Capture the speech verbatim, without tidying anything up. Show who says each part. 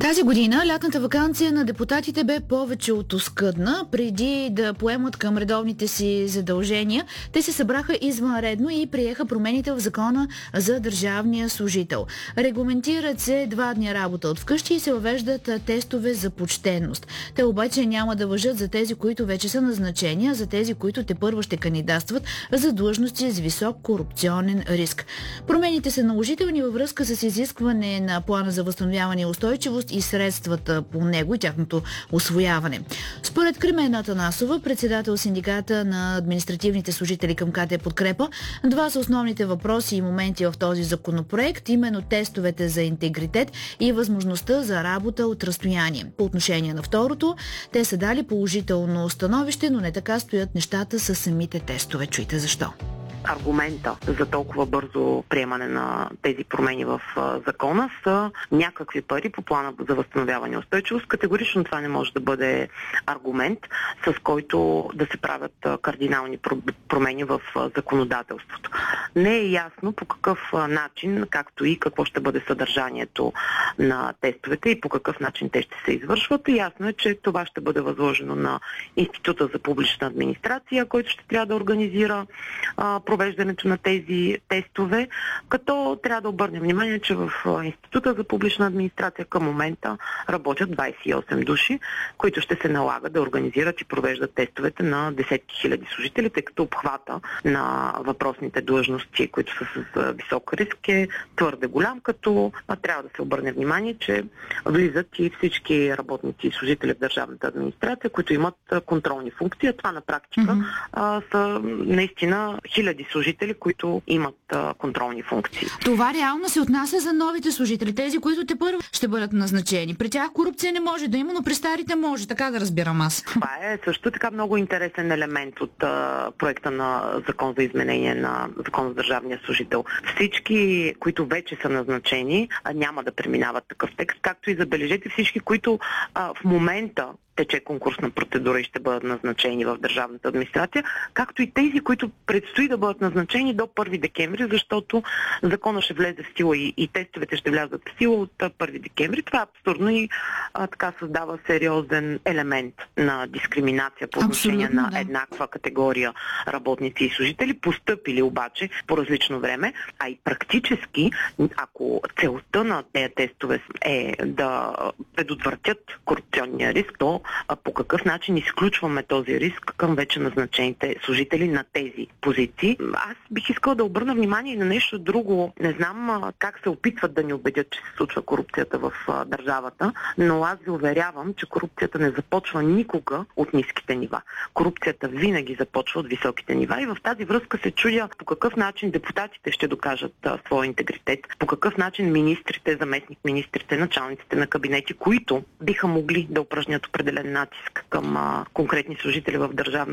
Speaker 1: Тази година лятната ваканция на депутатите бе повече от оскъдна. Преди да поемат към редовните си задължения, те се събраха извънредно и приеха промените в закона за държавния служител. Регламентират се два дни работа от вкъщи и се въвеждат тестове за почтенност. Те обаче няма да важат за тези, които вече са назначени, а за тези, които тепърва ще кандидатстват за длъжности с висок корупционен риск. Промените са наложителни във връзка с изискване на плана за възстановяване и устойчивост и средствата по него и тяхното усвояване. Според Кремен Атанасова, председател синдиката на административните служители към КТ Подкрепа, два са основните въпроси и моменти в този законопроект, именно тестовете за интегритет и възможността за работа от разстояние. По отношение на второто, те са дали положително становище, но не така стоят нещата с самите тестове. Чуйте защо.
Speaker 2: Аргумента за толкова бързо приемане на тези промени в закона са някакви пари по плана за възстановяване и устойчивост. Категорично това не може да бъде аргумент, с който да се правят кардинални промени в законодателството. Не е ясно по какъв начин, както и какво ще бъде съдържанието на тестовете и по какъв начин те ще се извършват. И ясно е, че това ще бъде възложено на Института за публична администрация, който ще трябва да организира а, провеждането на тези тестове, като трябва да обърнем внимание, че в Института за публична администрация към момента работят двадесет и осем души, които ще се налага да организират и провеждат тестовете на десетки хиляди служители, тъй като обхвата на въпросните длъжности, които са с висок риск, е твърде голям, като трябва да се обърне внимание, че влизат и всички работници и служители в държавната администрация, които имат контролни функции, а това на практика mm-hmm. а, са наистина хиляди служители, които имат а, контролни функции.
Speaker 1: Това реално се отнася за новите служители, тези, които тепърво ще бъдат назначени. При тях корупция не може да има, но при старите може, така да разбирам аз.
Speaker 2: Това е също така много интересен елемент от а, проекта на закон за изменение на закон за държавния служител. Всички, които вече са назначени, а, няма да преминават такъв текст, както и забележете всички, които а, в момента тече конкурсна процедура и ще бъдат назначени в държавната администрация, както и тези, които предстои да бъдат назначени до първи декември, защото закона ще влезе в сила и, и тестовете ще влязат в сила от първи декември. Това е абсурдно и а, така създава сериозен елемент на дискриминация по отношение
Speaker 1: Абсолютно,
Speaker 2: на
Speaker 1: да.
Speaker 2: еднаква категория работници и служители, постъпили обаче по различно време, а и практически, ако целта на тези тестове е да предотвратят корупционния риск, то а по какъв начин изключваме този риск към вече назначените служители на тези позиции. Аз бих искала да обърна внимание и на нещо друго. Не знам а, как се опитват да ни убедят, че се случва корупцията в а, държавата, но аз ви уверявам, че корупцията не започва никога от ниските нива. Корупцията винаги започва от високите нива и в тази връзка се чудя по какъв начин депутатите ще докажат а, своя интегритет, по какъв начин министрите, заместник-министрите, началниците на кабинети, които биха могли да упражнят определен натиск към а, конкретни служители в държавна